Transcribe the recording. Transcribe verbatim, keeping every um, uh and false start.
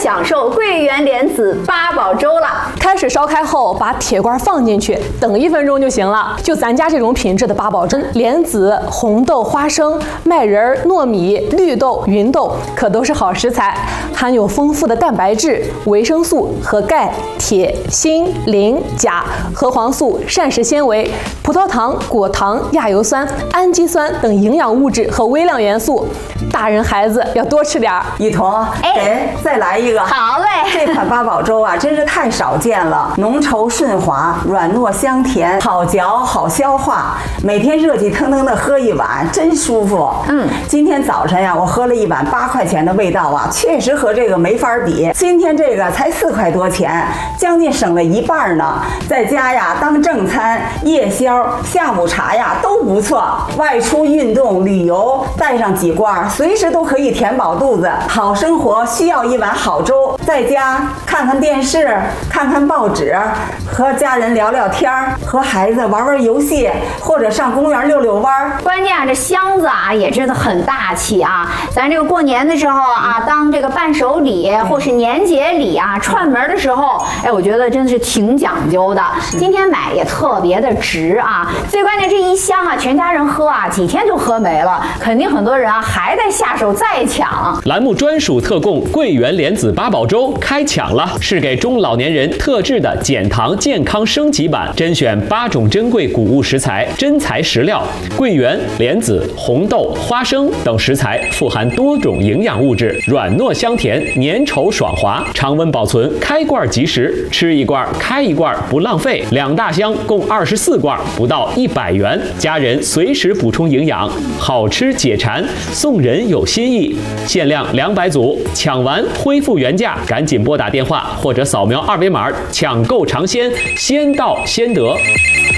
享受桂圆莲子八宝粥了。 开水烧开后，把铁罐放进去，等一分钟就行了。就咱家这种品质的八宝粥，莲子、红豆、花生、麦仁、糯米、绿豆、芸豆可都是好食材，含有丰富的蛋白质、维生素和钙、铁、锌、磷、钾、核黄素、膳食纤维、葡萄糖、果糖、亚油酸、氨基酸等营养物质和微量元素。大人孩子要多吃点儿。 一彤，哎，再来一个。 好嘞， 这款八宝粥啊，真是太少见了，浓稠顺滑，软糯香甜，好嚼好消化。每天热气腾腾的喝一碗，真舒服。嗯，今天早晨呀，我喝了一碗八块钱的味道啊，确实和这个没法比。今天这个才四块多钱，将近省了一半呢。在家呀，当正餐、夜宵、下午茶呀都不错。外出运动、旅游，带上几罐，随时都可以填饱肚子。好生活需要一碗好粥，在家看看电视，看看报纸，和家人聊聊天儿，和孩子玩玩游戏，或者上公园溜溜弯儿。 关键啊，这箱子啊也真的很大气啊！咱这个过年的时候啊，当这个伴手礼或是年节礼啊，串门的时候，哎，我觉得真的是挺讲究的。今天买也特别的值啊！最关键这一箱啊，全家人喝啊，几天就喝没了，肯定很多人啊还在下手再抢。 栏目专属特供桂圆莲子八宝粥开抢了，是给中老年人特制的减糖健康升级版，甄选八种珍贵谷物食材，真材实料，桂圆、莲子、红豆、花生等食材富含多种营养物质，软糯香甜，粘稠爽滑，常温保存，开罐即食，吃一罐开一罐不浪费。两大箱共二十四罐，不到一百元，家人随时补充营养，好吃解馋，送人有新意。限量两百组，抢完恢复原价，赶紧拨打电话或者扫描二维码抢购尝鲜，先到先得。